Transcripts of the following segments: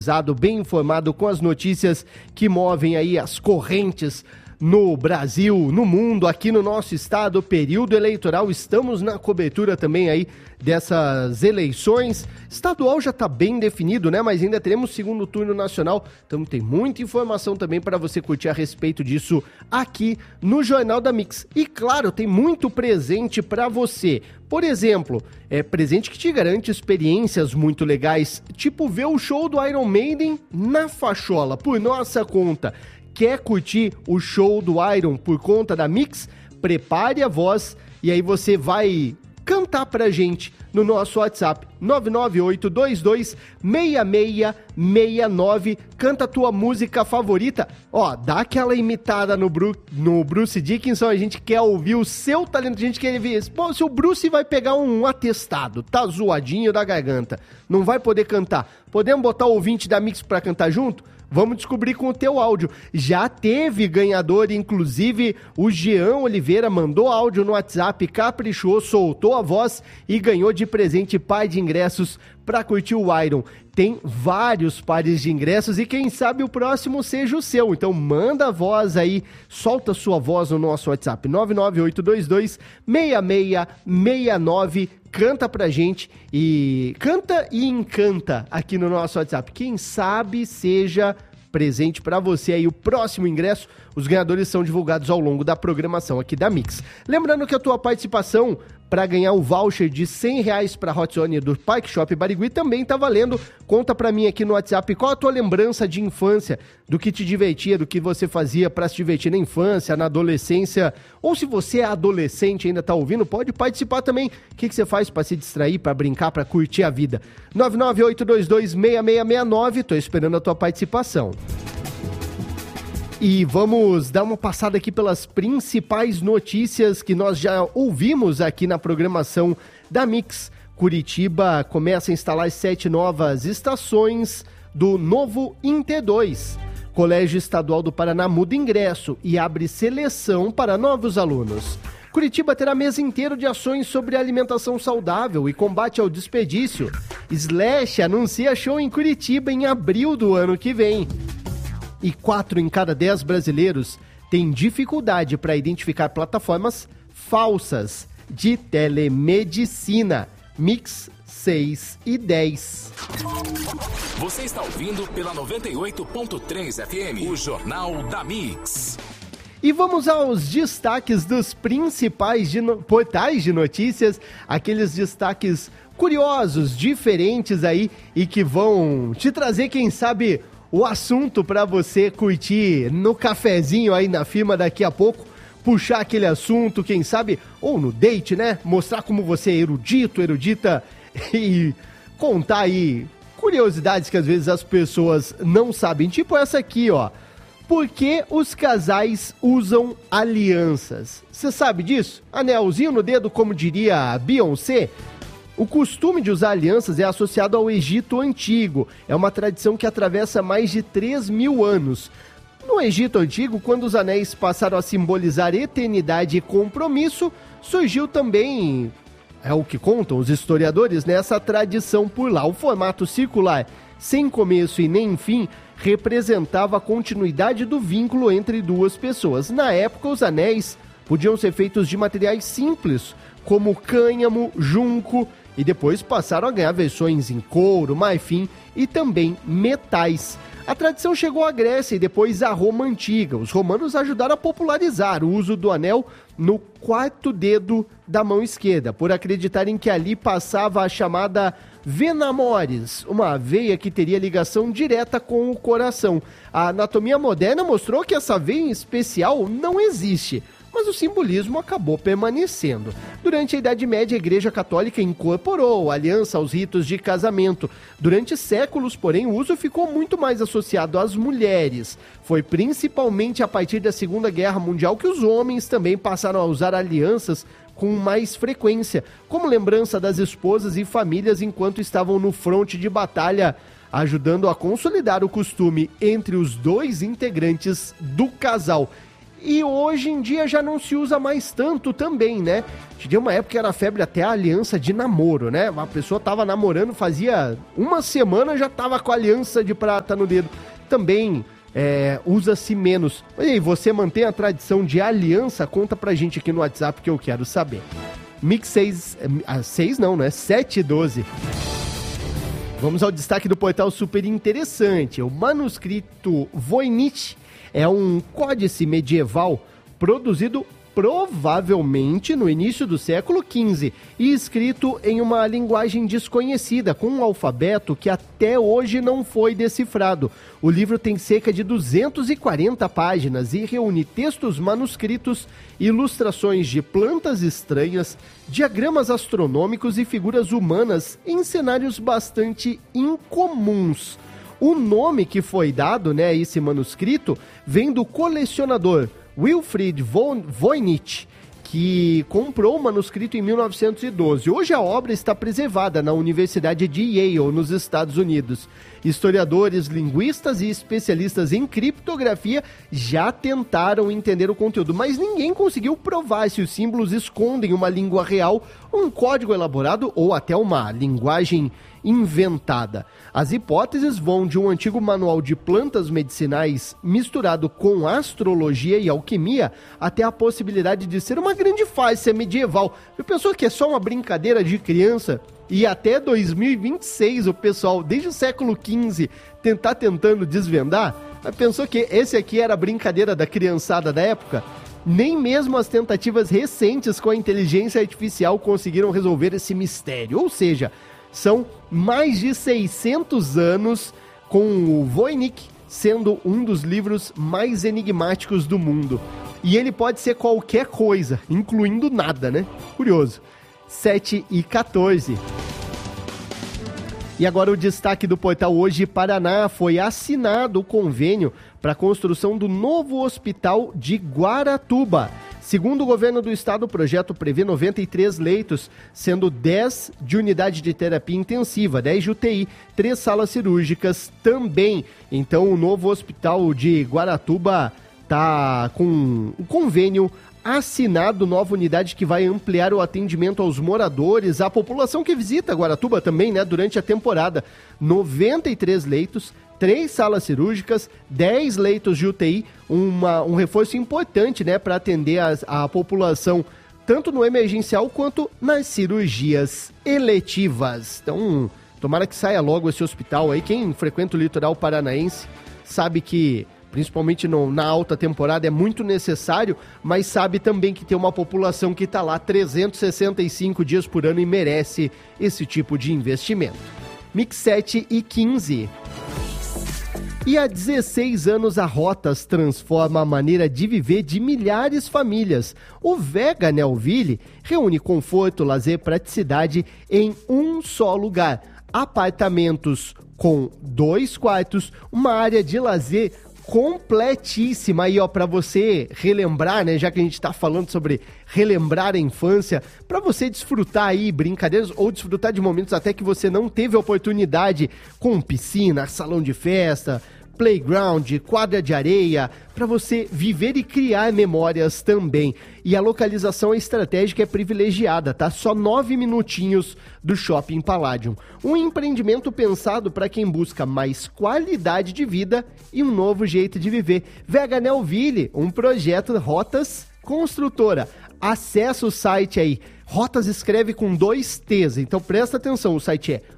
Bem informado com as notícias que movem aí as correntes no Brasil, no mundo, aqui no nosso estado, período eleitoral, estamos na cobertura também aí dessas eleições. Estadual já está bem definido, né? Mas ainda teremos segundo turno nacional, então tem muita informação também para você curtir a respeito disso aqui no Jornal da Mix. E claro, tem muito presente para você. Por exemplo, presente que te garante experiências muito legais, tipo ver o show do Iron Maiden na Fachola, por nossa conta. Quer curtir o show do Iron por conta da Mix? Prepare a voz e aí você vai cantar pra gente no nosso WhatsApp 998226669. Canta a tua música favorita. Ó, dá aquela imitada no Bruce Dickinson. A gente quer ouvir o seu talento. A gente quer ver. Pô, se o Bruce vai pegar um atestado, tá zoadinho da garganta, não vai poder cantar. Podemos botar o ouvinte da Mix pra cantar junto? Vamos descobrir com o teu áudio. Já teve ganhador, inclusive o Jean Oliveira mandou áudio no WhatsApp, caprichou, soltou a voz e ganhou de presente par de ingressos para curtir o Iron. Tem vários pares de ingressos e quem sabe o próximo seja o seu. Então manda a voz aí, solta sua voz no nosso WhatsApp 998226669. Canta pra gente e canta e encanta aqui no nosso WhatsApp. Quem sabe seja presente para você aí o próximo ingresso. Os ganhadores são divulgados ao longo da programação aqui da Mix. Lembrando que a tua participação para ganhar o voucher de R$100 para a Hot Zone do Park Shop Barigui também tá valendo. Conta para mim aqui no WhatsApp qual a tua lembrança de infância, do que te divertia, do que você fazia para se divertir na infância, na adolescência, ou se você é adolescente e ainda tá ouvindo, pode participar também. O que você faz para se distrair, para brincar, para curtir a vida? 998226669, tô esperando a tua participação. E vamos dar uma passada aqui pelas principais notícias que nós já ouvimos aqui na programação da Mix. Curitiba começa a instalar 7 novas estações do novo INTE2. Colégio Estadual do Paraná muda ingresso e abre seleção para novos alunos. Curitiba terá mês inteiro de ações sobre alimentação saudável e combate ao desperdício. Slash anuncia show em Curitiba em abril do ano que vem. E 4 em cada 10 brasileiros têm dificuldade para identificar plataformas falsas de telemedicina. Mix 6 e 10. Você está ouvindo pela 98.3 FM, o Jornal da Mix. E vamos aos destaques dos principais portais de notícias, aqueles destaques curiosos, diferentes aí e que vão te trazer, quem sabe, o assunto para você curtir no cafezinho aí na firma daqui a pouco, puxar aquele assunto, quem sabe, ou no date, né? Mostrar como você é erudito, erudita e contar aí curiosidades que às vezes as pessoas não sabem. Tipo essa aqui, ó. Por que os casais usam alianças? Você sabe disso? Anelzinho no dedo, como diria a Beyoncé? O costume de usar alianças é associado ao Egito Antigo. É uma tradição que atravessa mais de 3.000 anos. No Egito Antigo, quando os anéis passaram a simbolizar eternidade e compromisso, surgiu também, é o que contam os historiadores, nessa tradição por lá. O formato circular, sem começo e nem fim, representava a continuidade do vínculo entre duas pessoas. Na época, os anéis podiam ser feitos de materiais simples, como cânhamo, junco, e depois passaram a ganhar versões em couro, marfim e também metais. A tradição chegou à Grécia e depois à Roma Antiga. Os romanos ajudaram a popularizar o uso do anel no quarto dedo da mão esquerda, por acreditarem que ali passava a chamada vena mores, uma veia que teria ligação direta com o coração. A anatomia moderna mostrou que essa veia em especial não existe, mas o simbolismo acabou permanecendo. Durante a Idade Média, a Igreja Católica incorporou a aliança aos ritos de casamento. Durante séculos, porém, o uso ficou muito mais associado às mulheres. Foi principalmente a partir da Segunda Guerra Mundial que os homens também passaram a usar alianças com mais frequência, como lembrança das esposas e famílias enquanto estavam no fronte de batalha, ajudando a consolidar o costume entre os dois integrantes do casal. e hoje em dia já não se usa mais tanto também, né? Tinha uma época que era febre até a aliança de namoro, né? Uma pessoa tava namorando, fazia uma semana já tava com a aliança de prata no dedo. Também usa-se menos. E aí, você mantém a tradição de aliança? Conta pra gente aqui no WhatsApp que eu quero saber. Mix 712. Vamos ao destaque do portal super interessante. O manuscrito Voynich é um códice medieval produzido provavelmente no início do século XV e escrito em uma linguagem desconhecida, com um alfabeto que até hoje não foi decifrado. O livro tem cerca de 240 páginas e reúne textos manuscritos, ilustrações de plantas estranhas, diagramas astronômicos e figuras humanas em cenários bastante incomuns. O nome que foi dado, né, a esse manuscrito vem do colecionador Wilfried Voynich, que comprou o manuscrito em 1912. Hoje a obra está preservada na Universidade de Yale, nos Estados Unidos. Historiadores, linguistas e especialistas em criptografia já tentaram entender o conteúdo, mas ninguém conseguiu provar se os símbolos escondem uma língua real, um código elaborado ou até uma linguagem inventada. As hipóteses vão de um antigo manual de plantas medicinais misturado com astrologia e alquimia até a possibilidade de ser uma grande farsa medieval. Você pensou que é só uma brincadeira de criança? E até 2026 o pessoal, desde o século XV, tentando desvendar? Mas pensou que esse aqui era a brincadeira da criançada da época? Nem mesmo as tentativas recentes com a inteligência artificial conseguiram resolver esse mistério. Ou seja, são mais de 600 anos com o Voynich sendo um dos livros mais enigmáticos do mundo. E ele pode ser qualquer coisa, incluindo nada, né? Curioso. 7h14. E agora o destaque do portal Hoje Paraná: foi assinado o convênio para a construção do novo hospital de Guaratuba. Segundo o governo do estado, o projeto prevê 93 leitos, sendo 10 de unidade de terapia intensiva, 10 de UTI, 3 salas cirúrgicas também. Então o novo hospital de Guaratuba está com um convênio assinado, nova unidade que vai ampliar o atendimento aos moradores, à população que visita Guaratuba também, né, durante a temporada. 93 leitos, 3 salas cirúrgicas, 10 leitos de UTI, um reforço importante, né, para atender a população, tanto no emergencial quanto nas cirurgias eletivas. Então, tomara que saia logo esse hospital aí. Quem frequenta o litoral paranaense sabe que, principalmente na alta temporada, é muito necessário, mas sabe também que tem uma população que está lá 365 dias por ano e merece esse tipo de investimento. Mix 7h15. E há 16 anos a Rotas transforma a maneira de viver de milhares de famílias. O Vega Nelville reúne conforto, lazer e praticidade em um só lugar. Apartamentos com 2 quartos, uma área de lazer completíssima aí, ó, para você relembrar, né, já que a gente tá falando sobre relembrar a infância, para você desfrutar aí brincadeiras ou desfrutar de momentos até que você não teve oportunidade, com piscina, salão de festa, playground, quadra de areia, para você viver e criar memórias também. E a localização estratégica é privilegiada, tá? Só 9 minutinhos do Shopping Palladium. Um empreendimento pensado para quem busca mais qualidade de vida e um novo jeito de viver. Vega Nelville, um projeto Rotas Construtora. Acesse o site aí. Rotas escreve com 2 T's, então presta atenção, o site é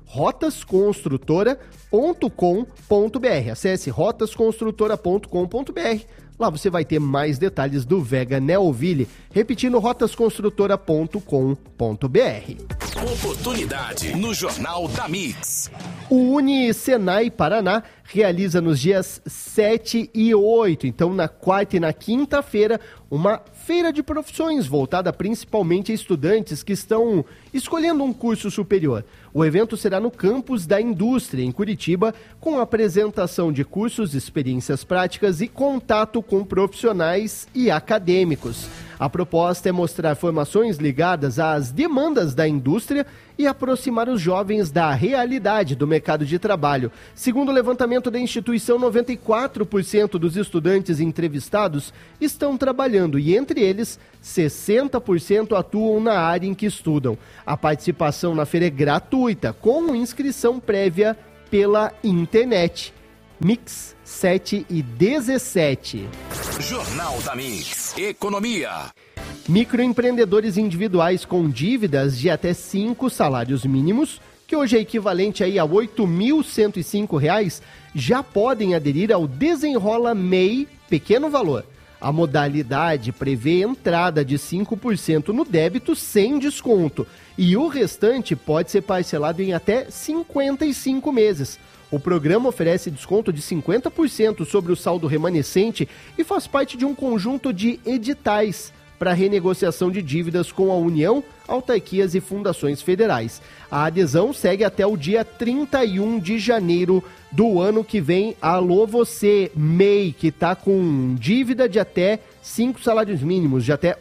rotasconstrutora.com.br. Acesse rotasconstrutora.com.br. Lá você vai ter mais detalhes do Vega Nelville. Repetindo, rotasconstrutora.com.br. Oportunidade no Jornal da Mix. O Unisenai Paraná realiza nos dias 7 e 8, então na quarta e na quinta-feira, uma feira de profissões voltada principalmente a estudantes que estão escolhendo um curso superior. O evento será no campus da indústria, em Curitiba, com apresentação de cursos, experiências práticas e contato com profissionais e acadêmicos. A proposta é mostrar formações ligadas às demandas da indústria e aproximar os jovens da realidade do mercado de trabalho. Segundo o levantamento da instituição, 94% dos estudantes entrevistados estão trabalhando e, entre eles, 60% atuam na área em que estudam. A participação na feira é gratuita, com inscrição prévia pela internet. Mix 7 e 17. Jornal da Mix. Economia. Microempreendedores individuais com dívidas de até 5 salários mínimos, que hoje é equivalente aí a R$ 8.105, já podem aderir ao Desenrola MEI Pequeno Valor. A modalidade prevê entrada de 5% no débito sem desconto e o restante pode ser parcelado em até 55 meses. O programa oferece desconto de 50% sobre o saldo remanescente e faz parte de um conjunto de editais para renegociação de dívidas com a União, autarquias e fundações federais. A adesão segue até o dia 31 de janeiro do ano que vem. Alô você, MEI, que está com dívida de até 5 salários mínimos, de até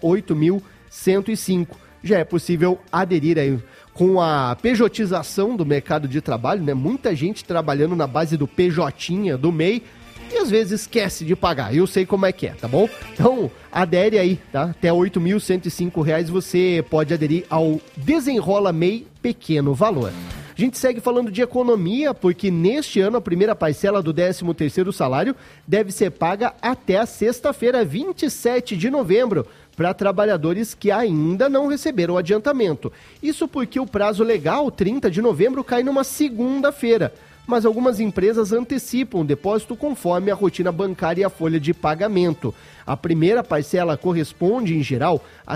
8.105. Já é possível aderir aí com a pejotização do mercado de trabalho, né? Muita gente trabalhando na base do PJ, do MEI, e às vezes esquece de pagar. Eu sei como é que é, tá bom? Então, adere aí, tá? Até R$ 8.105 você pode aderir ao Desenrola MEI Pequeno Valor. A gente segue falando de economia, porque neste ano a primeira parcela do 13º salário deve ser paga até a sexta-feira, 27 de novembro, para trabalhadores que ainda não receberam o adiantamento. Isso porque o prazo legal, 30 de novembro, cai numa segunda-feira. Mas algumas empresas antecipam o depósito conforme a rotina bancária e a folha de pagamento. A primeira parcela corresponde, em geral, a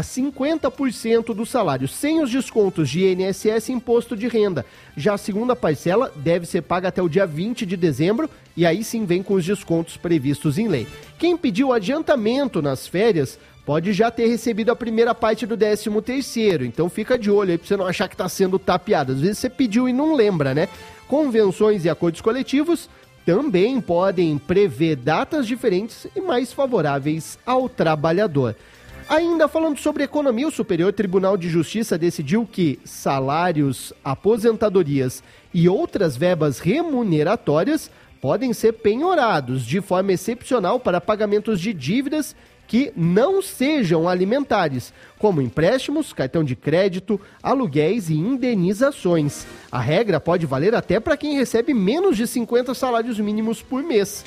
50% do salário, sem os descontos de INSS e imposto de renda. Já a segunda parcela deve ser paga até o dia 20 de dezembro e aí sim vem com os descontos previstos em lei. Quem pediu adiantamento nas férias pode já ter recebido a primeira parte do 13º, então fica de olho aí para você não achar que está sendo tapeado. Às vezes você pediu e não lembra, né? Convenções e acordos coletivos também podem prever datas diferentes e mais favoráveis ao trabalhador. Ainda falando sobre economia, o Superior Tribunal de Justiça decidiu que salários, aposentadorias e outras verbas remuneratórias podem ser penhorados de forma excepcional para pagamentos de dívidas que não sejam alimentares, como empréstimos, cartão de crédito, aluguéis e indenizações. A regra pode valer até para quem recebe menos de 50 salários mínimos por mês.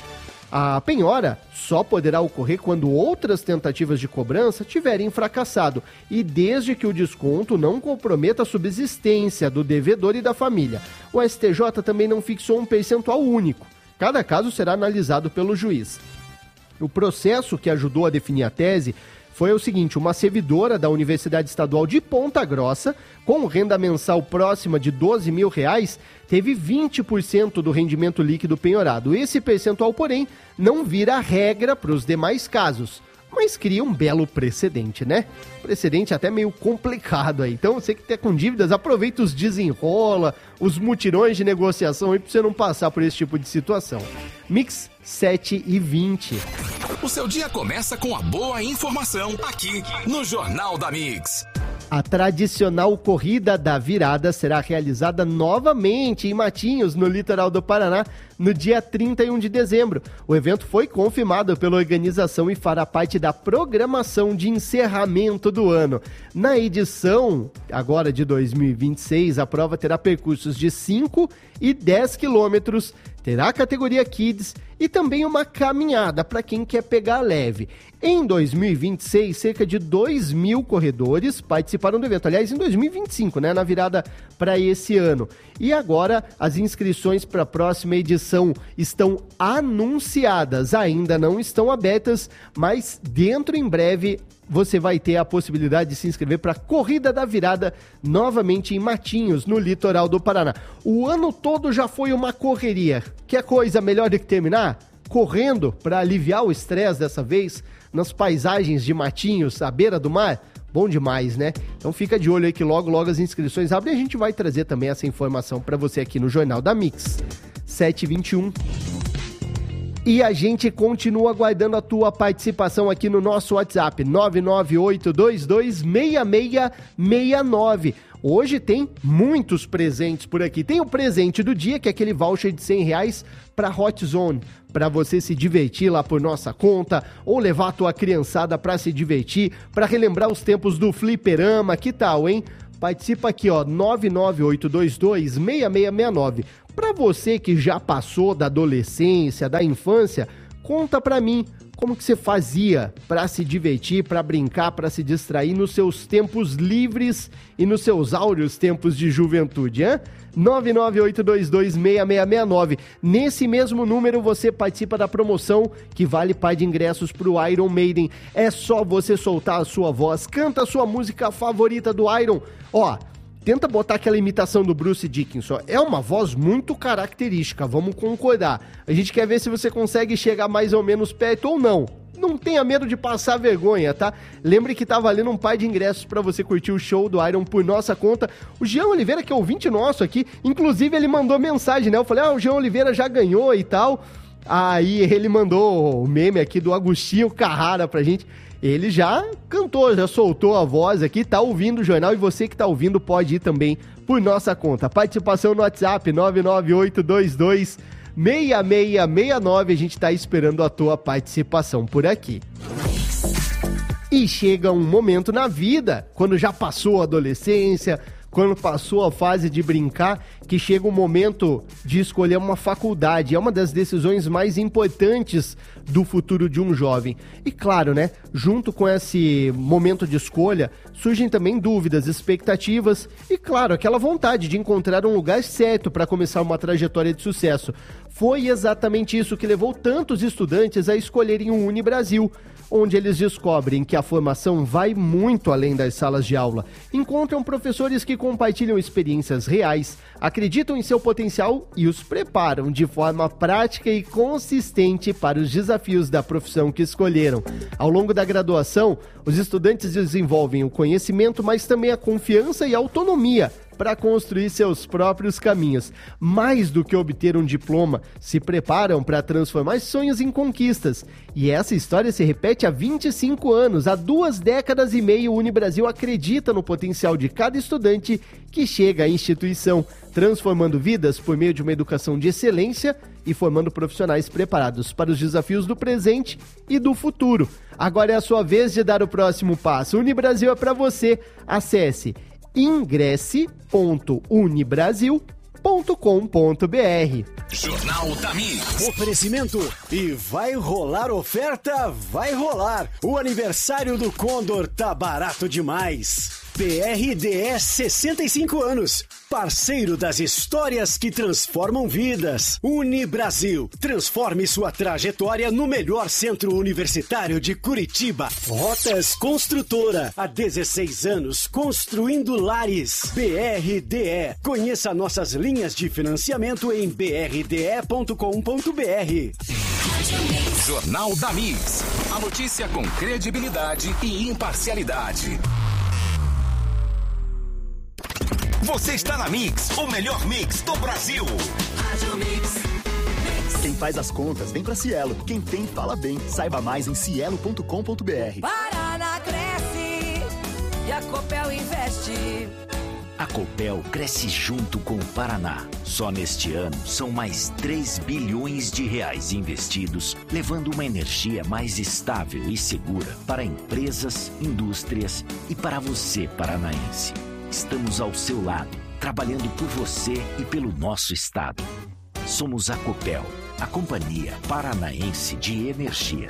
A penhora só poderá ocorrer quando outras tentativas de cobrança tiverem fracassado e desde que o desconto não comprometa a subsistência do devedor e da família. O STJ também não fixou um percentual único. Cada caso será analisado pelo juiz. O processo que ajudou a definir a tese foi o seguinte: uma servidora da Universidade Estadual de Ponta Grossa, com renda mensal próxima de R$ 12 mil, teve 20% do rendimento líquido penhorado. Esse percentual, porém, não vira regra para os demais casos, mas cria um belo precedente, né? Precedente até meio complicado aí. Então, você que está com dívidas, aproveita os desenrola, os mutirões de negociação aí para você não passar por esse tipo de situação. Mix 7 e 20. O seu dia começa com a boa informação aqui no Jornal da Mix. A tradicional Corrida da Virada será realizada novamente em Matinhos, no litoral do Paraná, no dia 31 de dezembro. O evento foi confirmado pela organização e fará parte da programação de encerramento do ano. Na edição, agora de 2026, a prova terá percursos de 5 e 10 quilômetros, terá categoria Kids e também uma caminhada para quem quer pegar leve. Em 2026, cerca de 2 mil corredores participaram do evento. Aliás, em 2025, né, na virada para esse ano. E agora, as inscrições para a próxima edição estão anunciadas. Ainda não estão abertas, mas dentro em breve você vai ter a possibilidade de se inscrever para a Corrida da Virada novamente em Matinhos, no litoral do Paraná. O ano todo já foi uma correria. Quer coisa melhor do que terminar? Correndo para aliviar o estresse dessa vez nas paisagens de Matinhos, à beira do mar? Bom demais, né? Então fica de olho aí que logo as inscrições abrem e a gente vai trazer também essa informação para você aqui no Jornal da Mix. 7h21. E a gente continua aguardando a tua participação aqui no nosso WhatsApp, 998226669. Hoje tem muitos presentes por aqui. Tem o presente do dia, que é aquele voucher de R$100 para Hot Zone, para você se divertir lá por nossa conta, ou levar a tua criançada para se divertir, para relembrar os tempos do fliperama. Que tal, hein? Participa aqui, ó, 998226669. Para você que já passou da adolescência, da infância, conta pra mim como que você fazia para se divertir, para brincar, para se distrair nos seus tempos livres e nos seus áureos tempos de juventude, hein? 998226669. Nesse mesmo número você participa da promoção que vale par de ingressos pro Iron Maiden. É só você soltar a sua voz, canta a sua música favorita do Iron. Ó, tenta botar aquela imitação do Bruce Dickinson. É uma voz muito característica, vamos concordar. A gente quer ver se você consegue chegar mais ou menos perto ou não. Não tenha medo de passar vergonha, tá? Lembre que tá valendo um par de ingressos pra você curtir o show do Iron por nossa conta. O Jean Oliveira, que é ouvinte nosso aqui, inclusive ele mandou mensagem, né? Eu falei, o Jean Oliveira já ganhou e tal. Aí ele mandou o meme aqui do Agostinho Carrara pra gente. Ele já cantou, já soltou a voz aqui, tá ouvindo o jornal, e você que tá ouvindo pode ir também por nossa conta. Participação no WhatsApp 998226669, a gente tá esperando a tua participação por aqui. E chega um momento na vida, quando já passou a adolescência, quando passou a fase de brincar, que chega o momento de escolher uma faculdade. É uma das decisões mais importantes do futuro de um jovem. E claro, né, junto com esse momento de escolha, surgem também dúvidas, expectativas e, claro, aquela vontade de encontrar um lugar certo para começar uma trajetória de sucesso. Foi exatamente isso que levou tantos estudantes a escolherem o Unibrasil, onde eles descobrem que a formação vai muito além das salas de aula. Encontram professores que compartilham experiências reais, acreditam em seu potencial e os preparam de forma prática e consistente para os desafios da profissão que escolheram. Ao longo da graduação, os estudantes desenvolvem o conhecimento, mas também a confiança e a autonomia para construir seus próprios caminhos. Mais do que obter um diploma, se preparam para transformar sonhos em conquistas. E essa história se repete há 25 anos. Há 2 décadas e meia, o Unibrasil acredita no potencial de cada estudante que chega à instituição, transformando vidas por meio de uma educação de excelência e formando profissionais preparados para os desafios do presente e do futuro. Agora é a sua vez de dar o próximo passo. O Unibrasil é para você. Acesse ingresse.unibrasil.com.br. Jornal da Mix. Oferecimento. E vai rolar oferta? Vai rolar. O aniversário do Condor tá barato demais. BRDS 65 anos. Parceiro das histórias que transformam vidas. Unibrasil. Transforme sua trajetória no melhor centro universitário de Curitiba. Rotas Construtora. Há 16 anos construindo lares. BRDE. Conheça nossas linhas de financiamento em brde.com.br. Jornal da Mix. A notícia com credibilidade e imparcialidade. Você está na Mix, o melhor mix do Brasil. Quem faz as contas vem pra Cielo. Quem tem, fala bem. Saiba mais em cielo.com.br. Paraná cresce e a Copel investe. A Copel cresce junto com o Paraná. Só neste ano são mais 3 bilhões de reais investidos, levando uma energia mais estável e segura para empresas, indústrias e para você, paranaense. Estamos ao seu lado, trabalhando por você e pelo nosso estado. Somos a Copel, a Companhia Paranaense de Energia.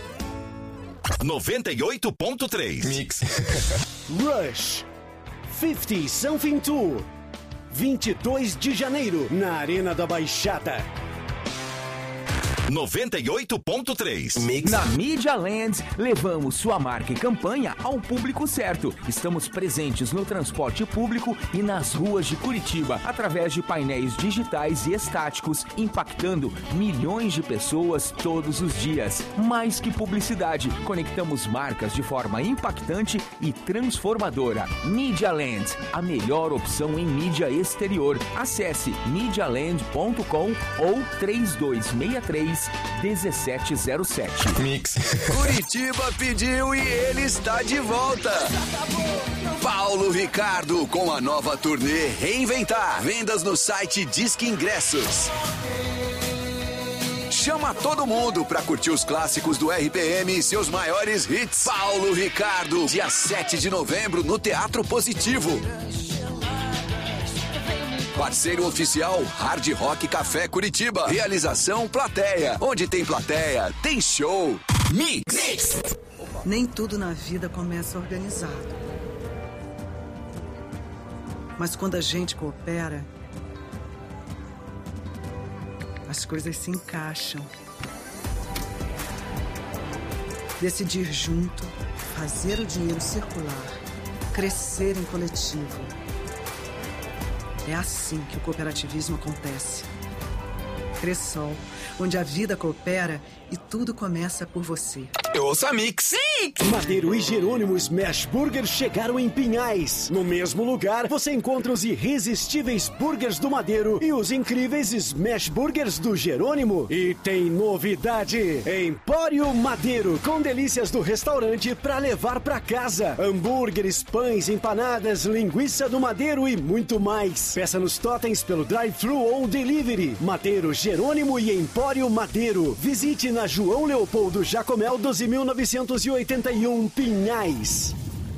98.3 Mix. Rush 50 Something Tour. 22 de janeiro, na Arena da Baixada. 98.3 Mix. Na Media Land, levamos sua marca e campanha ao público certo. Estamos presentes no transporte público e nas ruas de Curitiba, através de painéis digitais e estáticos, impactando milhões de pessoas todos os dias. Mais que publicidade, conectamos marcas de forma impactante e transformadora. Media Land, a melhor opção em mídia exterior. Acesse medialand.com ou 3263 32 1707. Mix. Curitiba pediu e ele está de volta. Paulo Ricardo com a nova turnê Reinventar. Vendas no site Disque Ingressos. Chama todo mundo pra curtir os clássicos do RPM e seus maiores hits. Paulo Ricardo, dia 7 de novembro no Teatro Positivo. Parceiro oficial Hard Rock Café Curitiba. Realização Plateia. Onde tem plateia, tem show. Mix. Nem tudo na vida começa organizado. Mas quando a gente coopera, as coisas se encaixam. Decidir junto, fazer o dinheiro circular, crescer em coletivo. É assim que o cooperativismo acontece. Cressol, onde a vida coopera e tudo começa por você. Eu ouço a Mix. Madeiro e Jerônimo Smash Burger chegaram em Pinhais. No mesmo lugar, você encontra os irresistíveis burgers do Madeiro e os incríveis Smash Burgers do Jerônimo. E tem novidade: Empório Madeiro, com delícias do restaurante pra levar pra casa. Hambúrgueres, pães, empanadas, linguiça do Madeiro e muito mais. Peça nos totens pelo drive-thru ou delivery. Madeiro, Jerônimo e Empório Madeiro. Visite na João Leopoldo Jacomel 12.981 Pinhais.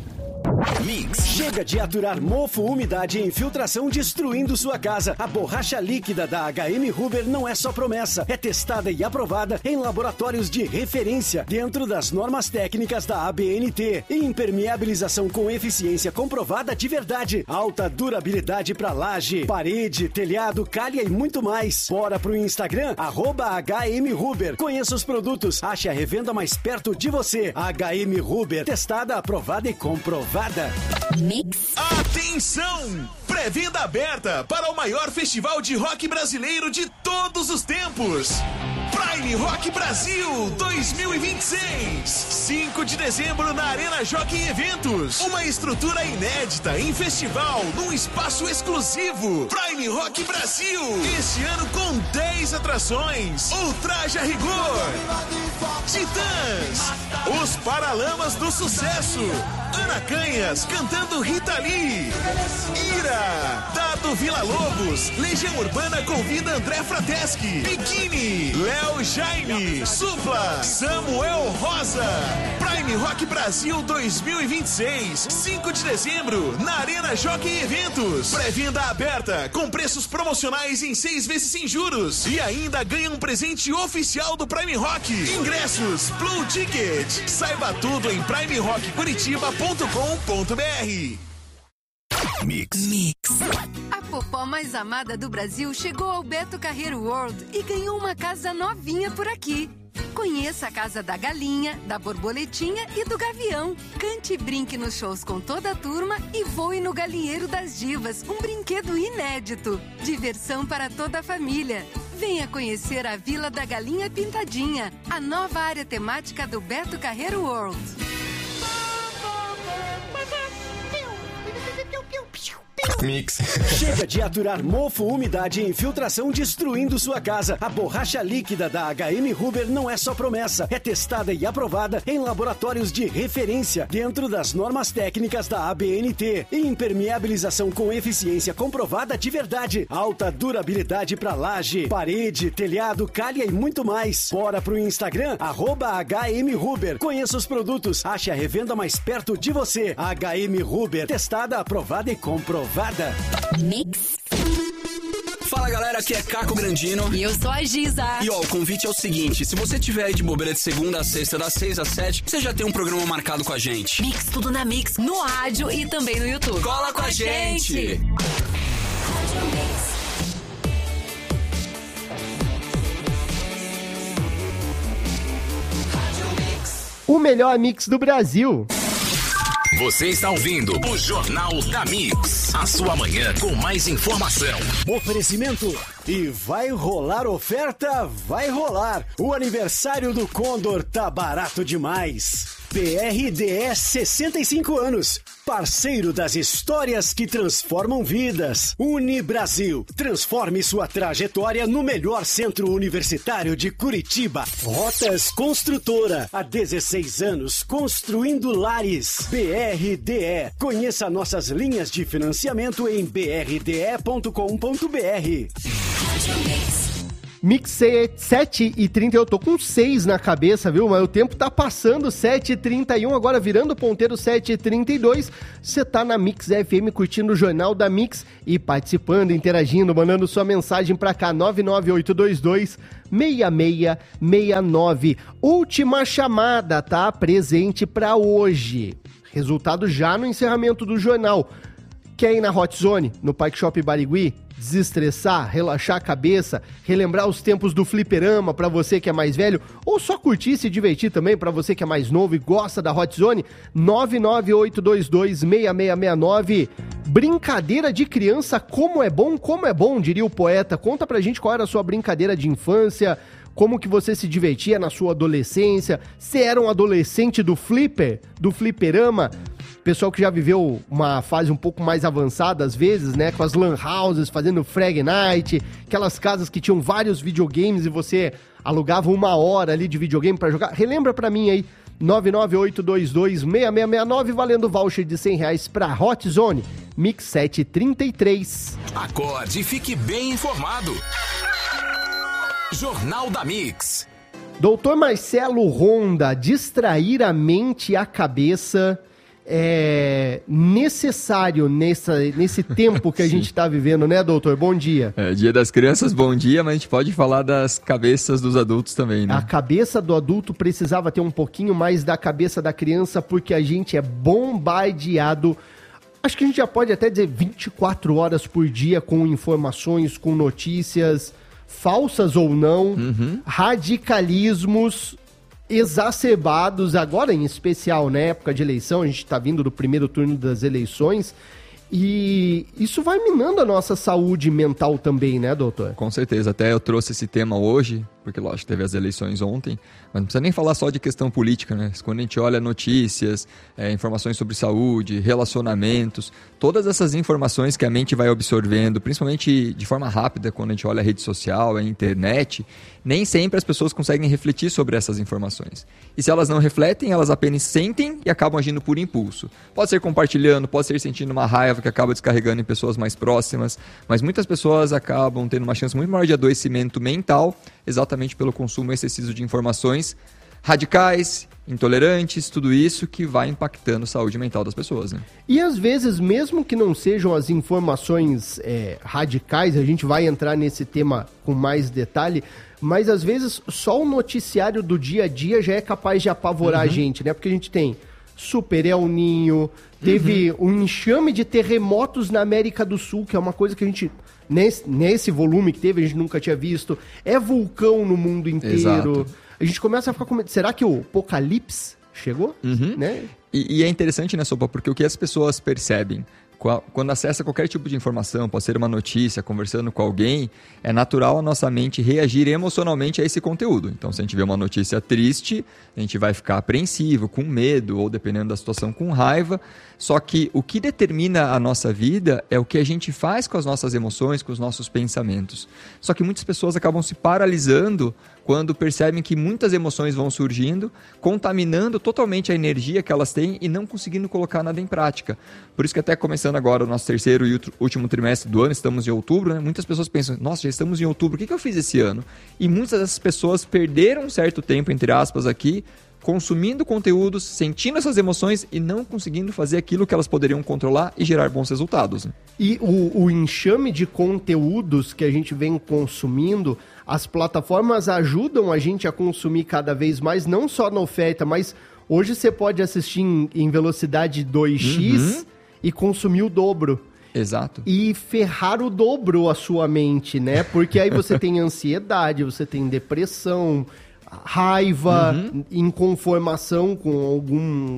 Mix. Chega de aturar mofo, umidade e infiltração destruindo sua casa. A borracha líquida da HM Huber não é só promessa, é testada e aprovada em laboratórios de referência dentro das normas técnicas da ABNT. Impermeabilização com eficiência comprovada de verdade. Alta durabilidade para laje, parede, telhado, calha e muito mais. Bora pro Instagram, @HM Huber. Conheça os produtos, ache a revenda mais perto de você. HM Huber, testada, aprovada e comprovada. Mix. Atenção! Pré-venda aberta para o maior festival de rock brasileiro de todos os tempos. Prime Rock Brasil 2026. 5 de dezembro na Arena Jockey Eventos. Uma estrutura inédita em festival num espaço exclusivo. Prime Rock Brasil. Este ano com 10 atrações. Ultraje a Rigor. Titãs. Os Paralamas do Sucesso. Ana Canhas cantando Rita Lee. Ira. Dado Vila Lobos. Legião Urbana convida André Frateschi. Biquíni. Léo Jaime. Supla. Samuel Rosa. Prime Rock Brasil 2026. 5 de dezembro na Arena Jockey Eventos. Pré-venda aberta com preços promocionais em 6 vezes sem juros. E ainda ganha um presente oficial do Prime Rock. Ingressos Blue Ticket. Saiba tudo em primerockcuritiba.com.br. Mix. A popó mais amada do Brasil chegou ao Beto Carreiro World e ganhou uma casa novinha por aqui. Conheça a casa da galinha, da borboletinha e do gavião. Cante e brinque nos shows com toda a turma e voe no galinheiro das divas, um brinquedo inédito. Diversão para toda a família. Venha conhecer a Vila da Galinha Pintadinha, a nova área temática do Beto Carreiro World. Mix. Chega de aturar mofo, umidade e infiltração destruindo sua casa. A borracha líquida da HM Huber não é só promessa, é testada e aprovada em laboratórios de referência dentro das normas técnicas da ABNT. Impermeabilização com eficiência comprovada de verdade. Alta durabilidade para laje, parede, telhado, calha e muito mais. Bora pro Instagram, @HM Huber. Conheça os produtos, ache a revenda mais perto de você. HM Huber, testada, aprovada e comprovada. Mix. Fala galera, aqui é Caco Grandino. E eu sou a Giza. E ó, o convite é o seguinte: se você tiver aí de bobeira de segunda a sexta, das 6 às 7, você já tem um programa marcado com a gente. Mix, tudo na Mix, no rádio e também no YouTube. Cola com a gente! O melhor mix do Brasil. Você está ouvindo o Jornal da Mix. A sua manhã com mais informação. Oferecimento. E vai rolar oferta? Vai rolar. O aniversário do Condor tá barato demais. BRDE 65 anos. Parceiro das histórias que transformam vidas. Unibrasil. Transforme sua trajetória no melhor centro universitário de Curitiba. Rotas Construtora. Há 16 anos construindo lares. BRDE. Conheça nossas linhas de financiamento em brde.com.br. Mix 7h30, eu tô com 6 na cabeça, viu? Mas o tempo tá passando, 7h31, agora virando ponteiro 7h32. Você tá na Mix FM curtindo o Jornal da Mix e participando, interagindo, mandando sua mensagem pra cá, 99822-6669. Última chamada, tá? Presente pra hoje. Resultado já no encerramento do jornal. Quer ir na Hot Zone, no Parque Shopping Barigui? Desestressar, relaxar a cabeça, relembrar os tempos do fliperama pra você que é mais velho, ou só curtir e se divertir também pra você que é mais novo e gosta da Hot Zone, 99822-6669. Brincadeira de criança, como é bom, diria o poeta. Conta pra gente qual era a sua brincadeira de infância, como que você se divertia na sua adolescência, se era um adolescente do fliperama. Pessoal que já viveu uma fase um pouco mais avançada, às vezes, né? Com as lan houses, fazendo frag night, aquelas casas que tinham vários videogames e você alugava 1 hora ali de videogame pra jogar. Relembra pra mim aí, 99822-6669, valendo voucher de R$100 pra Hot Zone, Mix 733. Acorde e fique bem informado. Jornal da Mix. Doutor Marcelo Ronda, distrair a mente e a cabeça é necessário nesse tempo que a gente está vivendo, né, doutor? Bom dia. Dia das crianças, bom dia, mas a gente pode falar das cabeças dos adultos também, né? A cabeça do adulto precisava ter um pouquinho mais da cabeça da criança, porque a gente é bombardeado, acho que a gente já pode até dizer 24 horas por dia com informações, com notícias, falsas ou não, radicalismos exacerbados, agora em especial na época de eleição, a gente está vindo do primeiro turno das eleições, e isso vai minando a nossa saúde mental também, né, doutor? Com certeza, até eu trouxe esse tema hoje, porque lógico, teve as eleições ontem, mas não precisa nem falar só de questão política, né? Quando a gente olha notícias, informações sobre saúde, relacionamentos, todas essas informações que a mente vai absorvendo, principalmente de forma rápida, quando a gente olha a rede social, a internet, nem sempre as pessoas conseguem refletir sobre essas informações. E se elas não refletem, elas apenas sentem e acabam agindo por impulso. Pode ser compartilhando, pode ser sentindo uma raiva que acaba descarregando em pessoas mais próximas, mas muitas pessoas acabam tendo uma chance muito maior de adoecimento mental, exatamente pelo consumo excessivo de informações radicais, intolerantes, tudo isso que vai impactando a saúde mental das pessoas, né? E às vezes, mesmo que não sejam as informações radicais, a gente vai entrar nesse tema com mais detalhe, mas às vezes só o noticiário do dia a dia já é capaz de apavorar a gente, né? Porque a gente tem Super El Niño, teve um enxame de terremotos na América do Sul, que é uma coisa que a gente, nesse volume que teve, a gente nunca tinha visto. É vulcão no mundo inteiro. Exato. A gente começa a ficar com medo. Será que o apocalipse chegou? Né? E é interessante, né, Sopa, porque o que as pessoas percebem quando acessa qualquer tipo de informação, pode ser uma notícia, conversando com alguém, é natural a nossa mente reagir emocionalmente a esse conteúdo. Então, se a gente vê uma notícia triste, a gente vai ficar apreensivo, com medo, ou dependendo da situação, com raiva. Só que o que determina a nossa vida é o que a gente faz com as nossas emoções, com os nossos pensamentos. Só que muitas pessoas acabam se paralisando quando percebem que muitas emoções vão surgindo, contaminando totalmente a energia que elas têm e não conseguindo colocar nada em prática. Por isso que até começando agora o nosso terceiro e último trimestre do ano, estamos em outubro, né? Muitas pessoas pensam, nossa, já estamos em outubro, o que eu fiz esse ano? E muitas dessas pessoas perderam um certo tempo, entre aspas, aqui, consumindo conteúdos, sentindo essas emoções e não conseguindo fazer aquilo que elas poderiam controlar e gerar bons resultados. Né? E o enxame de conteúdos que a gente vem consumindo, as plataformas ajudam a gente a consumir cada vez mais, não só na oferta, mas hoje você pode assistir em velocidade 2x e consumir o dobro. Exato. E ferrar o dobro a sua mente, né? Porque aí você tem ansiedade, você tem depressão, raiva, inconformação com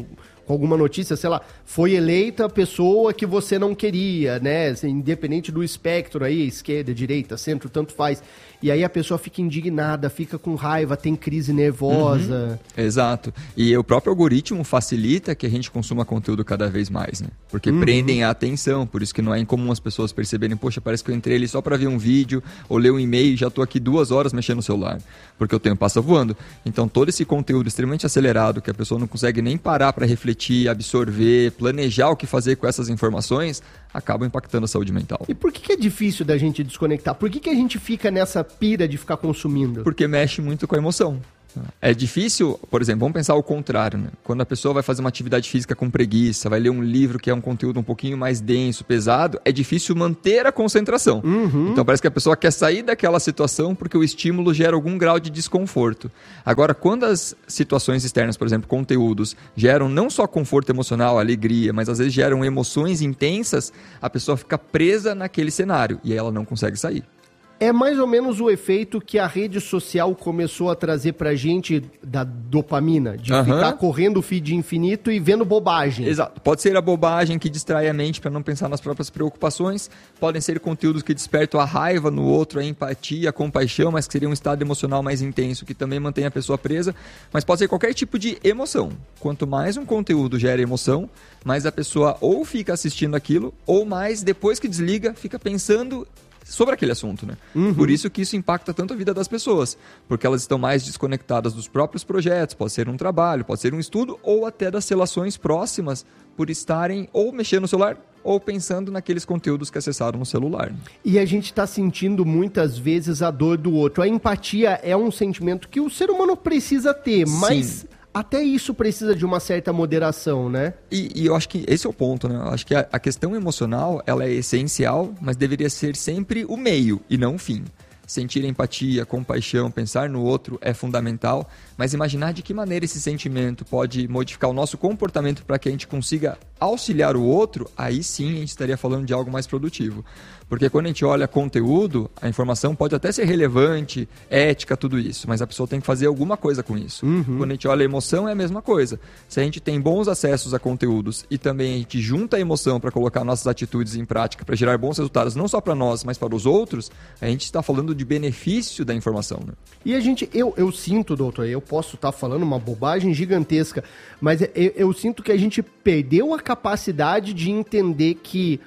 com alguma notícia, sei lá, foi eleita a pessoa que você não queria, né? Assim, independente do espectro aí, esquerda, direita, centro, tanto faz. E aí a pessoa fica indignada, fica com raiva, tem crise nervosa. Exato. E o próprio algoritmo facilita que a gente consuma conteúdo cada vez mais, né? Porque prendem a atenção, por isso que não é incomum as pessoas perceberem, poxa, parece que eu entrei ali só para ver um vídeo, ou ler um e-mail e já estou aqui 2 horas mexendo no celular, porque o tempo passa voando. Então todo esse conteúdo extremamente acelerado, que a pessoa não consegue nem parar para refletir, absorver, planejar o que fazer com essas informações, acaba impactando a saúde mental. E por que é difícil da gente desconectar? Por que a gente fica nessa pira de ficar consumindo? Porque mexe muito com a emoção. É difícil, por exemplo, vamos pensar o contrário, né? Quando a pessoa vai fazer uma atividade física com preguiça, vai ler um livro que é um conteúdo um pouquinho mais denso, pesado, é difícil manter a concentração. Então parece que a pessoa quer sair daquela situação porque o estímulo gera algum grau de desconforto. Agora, quando as situações externas, por exemplo, conteúdos, geram não só conforto emocional, alegria, mas às vezes geram emoções intensas, a pessoa fica presa naquele cenário e aí ela não consegue sair. É mais ou menos o efeito que a rede social começou a trazer pra gente da dopamina, de ficar correndo o feed infinito e vendo bobagem. Exato. Pode ser a bobagem que distrai a mente para não pensar nas próprias preocupações, podem ser conteúdos que despertam a raiva no outro, a empatia, a compaixão, mas que seria um estado emocional mais intenso, que também mantém a pessoa presa, mas pode ser qualquer tipo de emoção. Quanto mais um conteúdo gera emoção, mais a pessoa ou fica assistindo aquilo, ou mais, depois que desliga, fica pensando sobre aquele assunto, né? Por isso que isso impacta tanto a vida das pessoas, porque elas estão mais desconectadas dos próprios projetos, pode ser um trabalho, pode ser um estudo, ou até das relações próximas, por estarem ou mexendo no celular, ou pensando naqueles conteúdos que acessaram no celular. E a gente está sentindo muitas vezes a dor do outro. A empatia é um sentimento que o ser humano precisa ter, mas... Sim. Até isso precisa de uma certa moderação, né? E eu acho que esse é o ponto, né? Eu acho que a questão emocional, ela é essencial, mas deveria ser sempre o meio e não o fim. Sentir empatia, compaixão, pensar no outro é fundamental, mas imaginar de que maneira esse sentimento pode modificar o nosso comportamento para que a gente consiga auxiliar o outro, aí sim a gente estaria falando de algo mais produtivo. Porque quando a gente olha conteúdo, a informação pode até ser relevante, ética, tudo isso, mas a pessoa tem que fazer alguma coisa com isso. Quando a gente olha a emoção, é a mesma coisa. Se a gente tem bons acessos a conteúdos e também a gente junta a emoção para colocar nossas atitudes em prática, para gerar bons resultados, não só para nós, mas para os outros, a gente está falando de benefício da informação, né? E a gente, eu sinto, doutor, eu posso estar falando uma bobagem gigantesca, mas eu sinto que a gente perdeu a capacidade de entender que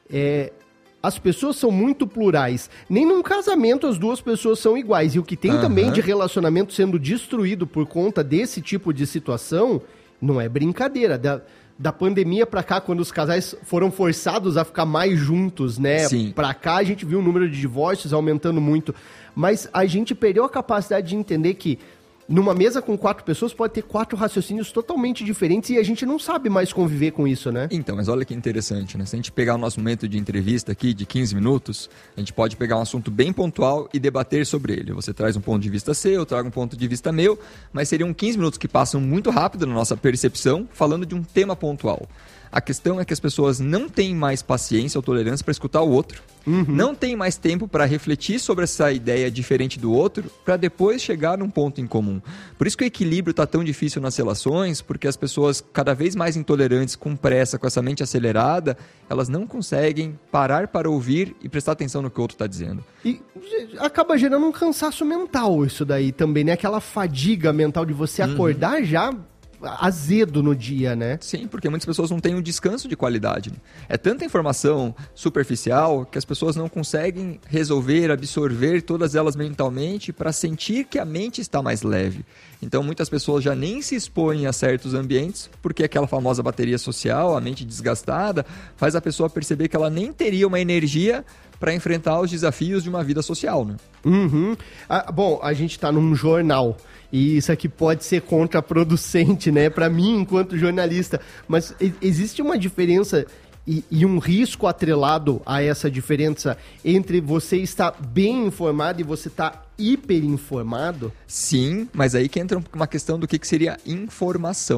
as pessoas são muito plurais. Nem num casamento as duas pessoas são iguais. E o que tem também de relacionamento sendo destruído por conta desse tipo de situação, não é brincadeira. Da pandemia pra cá, quando os casais foram forçados a ficar mais juntos, né? Sim. Pra cá a gente viu o número de divórcios aumentando muito. Mas a gente perdeu a capacidade de entender que numa mesa com 4 pessoas pode ter 4 raciocínios totalmente diferentes e a gente não sabe mais conviver com isso, né? Então, mas olha que interessante, né? Se a gente pegar o nosso momento de entrevista aqui, de 15 minutos, a gente pode pegar um assunto bem pontual e debater sobre ele. Você traz um ponto de vista seu, eu trago um ponto de vista meu, mas seriam 15 minutos que passam muito rápido na nossa percepção, falando de um tema pontual. A questão é que as pessoas não têm mais paciência ou tolerância para escutar o outro. Não tem mais tempo para refletir sobre essa ideia diferente do outro, para depois chegar num ponto em comum. Por isso que o equilíbrio está tão difícil nas relações, porque as pessoas cada vez mais intolerantes, com pressa, com essa mente acelerada, elas não conseguem parar para ouvir e prestar atenção no que o outro está dizendo. E acaba gerando um cansaço mental isso daí também, né? Aquela fadiga mental de você acordar já azedo no dia, né? Sim, porque muitas pessoas não têm um descanso de qualidade. Né? É tanta informação superficial que as pessoas não conseguem resolver, absorver todas elas mentalmente para sentir que a mente está mais leve. Então muitas pessoas já nem se expõem a certos ambientes porque aquela famosa bateria social, a mente desgastada, faz a pessoa perceber que ela nem teria uma energia para enfrentar os desafios de uma vida social, né? Bom, a gente está num jornal e isso aqui pode ser contraproducente, né, para mim enquanto jornalista, mas existe uma diferença e um risco atrelado a essa diferença entre você estar bem informado e você estar hiperinformado? Sim, mas aí que entra uma questão do que seria informação.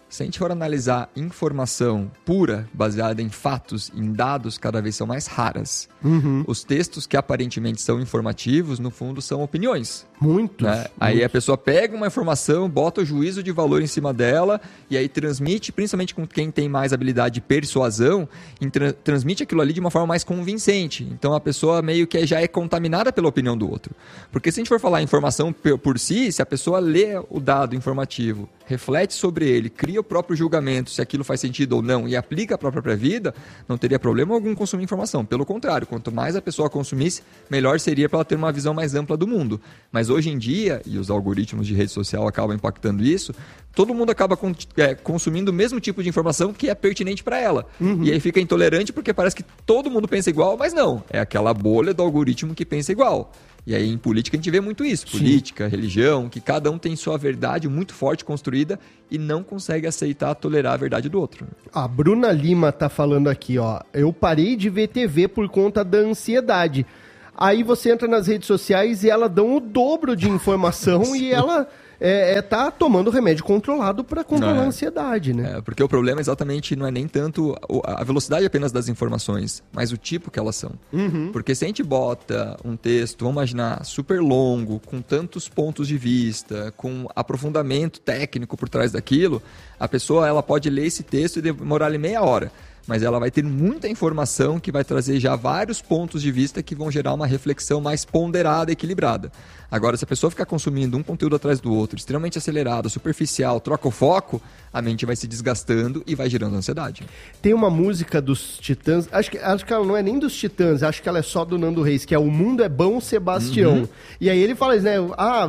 Se a gente for analisar informação pura, baseada em fatos, em dados, cada vez são mais raras. Os textos que aparentemente são informativos, no fundo, são opiniões. Muitos. Né? Aí a pessoa pega uma informação, bota o juízo de valor em cima dela e aí transmite, principalmente com quem tem mais habilidade de persuasão, transmite aquilo ali de uma forma mais convincente. Então a pessoa meio que já é contaminada pela opinião do outro. Porque se a gente for falar informação por si, se a pessoa lê o dado informativo, reflete sobre ele, cria o próprio julgamento se aquilo faz sentido ou não e aplica a própria vida, não teria problema algum consumir informação. Pelo contrário, quanto mais a pessoa consumisse, melhor seria para ela ter uma visão mais ampla do mundo. Mas hoje em dia, e os algoritmos de rede social acabam impactando isso, todo mundo acaba consumindo o mesmo tipo de informação que é pertinente para ela. E aí fica intolerante porque parece que todo mundo pensa igual, mas não. É aquela bolha do algoritmo que pensa igual. E aí em política a gente vê muito isso. Política, religião, que cada um tem sua verdade muito forte construída e não consegue aceitar, tolerar a verdade do outro. A Bruna Lima tá falando aqui, ó. Eu parei de ver TV por conta da ansiedade. Aí você entra nas redes sociais e elas dão o dobro de informação e ela tá tomando remédio controlado para controlar a ansiedade, né? Porque o problema exatamente não é nem tanto a velocidade apenas das informações, mas o tipo que elas são. Porque se a gente bota um texto, vamos imaginar, super longo, com tantos pontos de vista, com aprofundamento técnico por trás daquilo, a pessoa ela pode ler esse texto e demorar ali meia hora. Mas ela vai ter muita informação que vai trazer já vários pontos de vista que vão gerar uma reflexão mais ponderada e equilibrada. Agora, se a pessoa ficar consumindo um conteúdo atrás do outro, extremamente acelerado, superficial, troca o foco, a mente vai se desgastando e vai gerando ansiedade. Tem uma música dos Titãs, acho que ela não é nem dos Titãs, acho que ela é só do Nando Reis, que é O Mundo é Bom, Sebastião. E aí ele fala isso, né?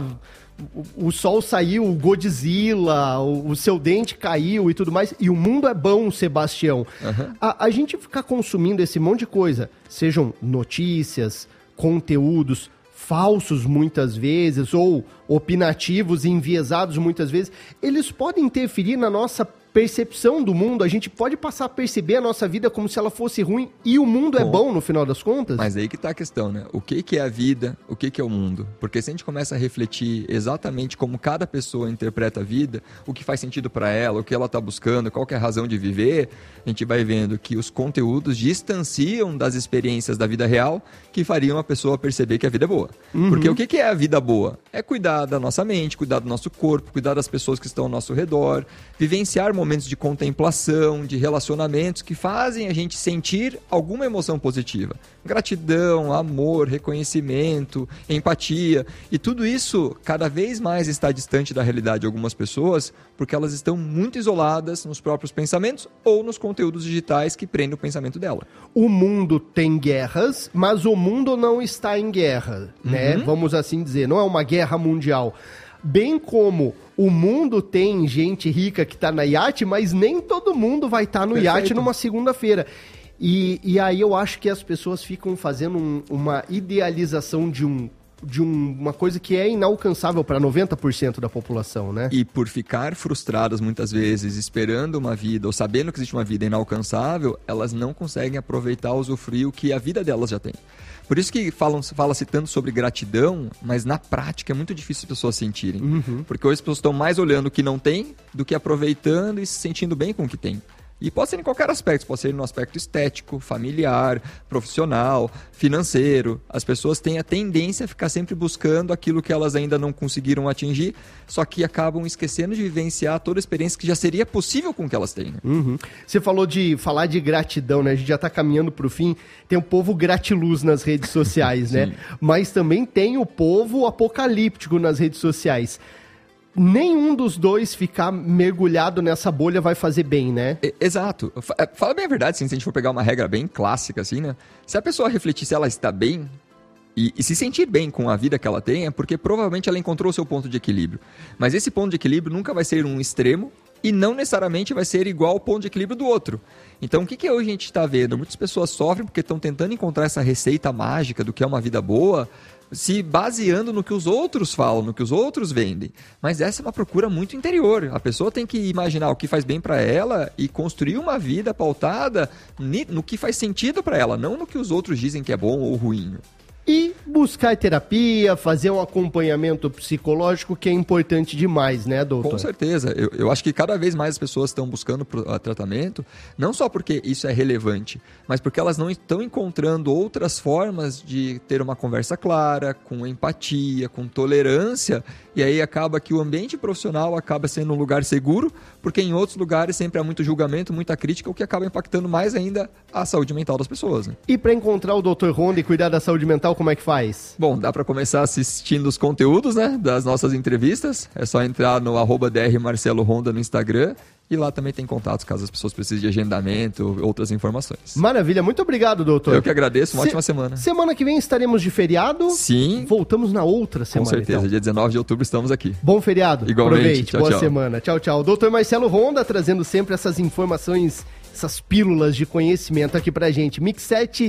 O sol saiu, o Godzilla, o seu dente caiu e tudo mais, e o mundo é bom, Sebastião. A gente ficar consumindo esse monte de coisa, sejam notícias, conteúdos falsos muitas vezes, ou opinativos e enviesados muitas vezes, eles podem interferir na nossa percepção do mundo. A gente pode passar a perceber a nossa vida como se ela fosse ruim e o mundo é bom no final das contas? Mas aí que tá a questão, né? O que é a vida, o que é o mundo? Porque se a gente começa a refletir exatamente como cada pessoa interpreta a vida, o que faz sentido para ela, o que ela tá buscando, qual que é a razão de viver, a gente vai vendo que os conteúdos distanciam das experiências da vida real que fariam a pessoa perceber que a vida é boa. Porque o que é a vida boa? É cuidar da nossa mente, cuidar do nosso corpo, cuidar das pessoas que estão ao nosso redor, vivenciar momentos de contemplação, de relacionamentos que fazem a gente sentir alguma emoção positiva. Gratidão, amor, reconhecimento, empatia. E tudo isso cada vez mais está distante da realidade de algumas pessoas porque elas estão muito isoladas nos próprios pensamentos ou nos conteúdos digitais que prendem o pensamento dela. O mundo tem guerras, mas o mundo não está em guerra, né? Vamos assim dizer, não é uma guerra mundial. Bem como o mundo tem gente rica que está na iate, mas nem todo mundo vai estar no iate numa segunda-feira. E aí eu acho que as pessoas ficam fazendo uma idealização de uma coisa que é inalcançável para 90% da população, né? E por ficar frustradas muitas vezes, esperando uma vida, ou sabendo que existe uma vida inalcançável, elas não conseguem aproveitar, usufruir o que a vida delas já tem. Por isso que fala-se tanto sobre gratidão, mas na prática é muito difícil as pessoas sentirem. Porque hoje as pessoas estão mais olhando o que não tem do que aproveitando e se sentindo bem com o que tem. E pode ser em qualquer aspecto, pode ser no aspecto estético, familiar, profissional, financeiro. As pessoas têm a tendência a ficar sempre buscando aquilo que elas ainda não conseguiram atingir, só que acabam esquecendo de vivenciar toda a experiência que já seria possível com o que elas têm. Né? Você falou de falar de gratidão, né? A gente já está caminhando para o fim. Tem o povo gratiluz nas redes sociais, né? Mas também tem o povo apocalíptico nas redes sociais. Nenhum dos dois ficar mergulhado nessa bolha vai fazer bem, né? Exato. Fala bem a verdade, assim, se a gente for pegar uma regra bem clássica, assim, né? Se a pessoa refletir se ela está bem e se sentir bem com a vida que ela tem, é porque provavelmente ela encontrou o seu ponto de equilíbrio. Mas esse ponto de equilíbrio nunca vai ser um extremo e não necessariamente vai ser igual ao ponto de equilíbrio do outro. Então, o que hoje a gente está vendo? Muitas pessoas sofrem porque estão tentando encontrar essa receita mágica do que é uma vida boa, se baseando no que os outros falam, no que os outros vendem. Mas essa é uma procura muito interior. A pessoa tem que imaginar o que faz bem para ela e construir uma vida pautada no que faz sentido para ela, não no que os outros dizem que é bom ou ruim. E buscar terapia, fazer um acompanhamento psicológico, que é importante demais, né, doutor? Com certeza. Eu acho que cada vez mais as pessoas estão buscando tratamento, não só porque isso é relevante, mas porque elas não estão encontrando outras formas de ter uma conversa clara, com empatia, com tolerância, e aí acaba que o ambiente profissional acaba sendo um lugar seguro, porque em outros lugares sempre há muito julgamento, muita crítica, o que acaba impactando mais ainda a saúde mental das pessoas. Né? E para encontrar o Dr. Honda e cuidar da saúde mental, como é que faz? Bom, dá para começar assistindo os conteúdos, né, das nossas entrevistas. É só entrar no @drmarcelohonda no Instagram. E lá também tem contatos, caso as pessoas precisem de agendamento, outras informações. Maravilha, muito obrigado, doutor. Eu que agradeço, uma ótima semana. Semana que vem estaremos de feriado? Sim. Voltamos na outra semana, com certeza, então. Dia 19 de outubro estamos aqui. Bom feriado. Igualmente. Aproveite, tchau, boa tchau. semana. Tchau, tchau. Doutor Marcelo Honda trazendo sempre essas informações, essas pílulas de conhecimento aqui pra gente. Mix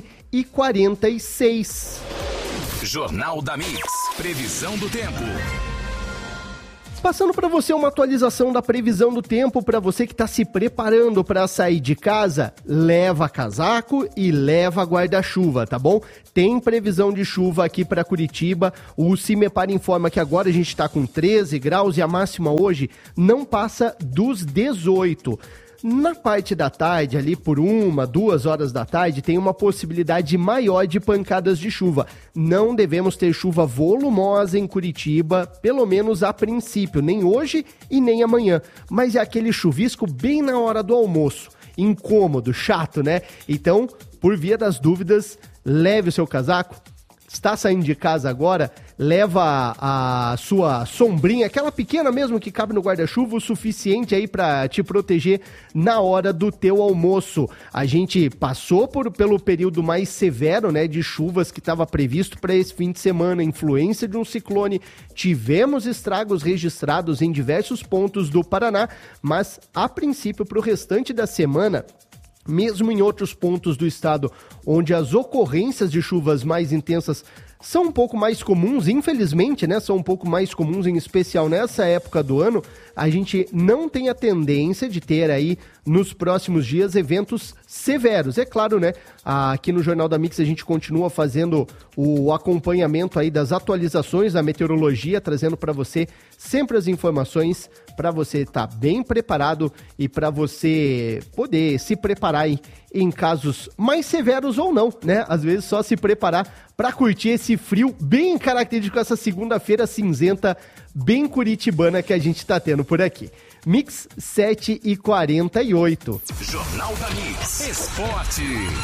7h46. Jornal da Mix. Previsão do tempo. Passando para você uma atualização da previsão do tempo, para você que está se preparando para sair de casa, leva casaco e leva guarda-chuva, tá bom? Tem previsão de chuva aqui para Curitiba, o CIMEPAR informa que agora a gente está com 13 graus e a máxima hoje não passa dos 18. Na parte da tarde, ali por 1, 2 horas da tarde, tem uma possibilidade maior de pancadas de chuva. Não devemos ter chuva volumosa em Curitiba, pelo menos a princípio, nem hoje e nem amanhã. Mas é aquele chuvisco bem na hora do almoço. Incômodo, chato, né? Então, por via das dúvidas, leve o seu casaco. Está saindo de casa agora, leva a sua sombrinha, aquela pequena mesmo que cabe no guarda-chuva, o suficiente aí para te proteger na hora do teu almoço. A gente passou pelo período mais severo, né, de chuvas que estava previsto para esse fim de semana, influência de um ciclone. Tivemos estragos registrados em diversos pontos do Paraná, mas a princípio para o restante da semana, mesmo em outros pontos do estado onde as ocorrências de chuvas mais intensas são um pouco mais comuns, infelizmente, né? São um pouco mais comuns, em especial nessa época do ano, a gente não tem a tendência de ter aí nos próximos dias eventos severos. É claro, né? Aqui no Jornal da Mix a gente continua fazendo o acompanhamento aí das atualizações da meteorologia, trazendo para você sempre as informações para você estar bem preparado e para você poder se preparar aí em casos mais severos ou não, né? Às vezes só se preparar para curtir esse frio bem característico, essa segunda-feira cinzenta, bem curitibana que a gente tá tendo por aqui. Mix 7h48. Jornal da Mix. Esporte.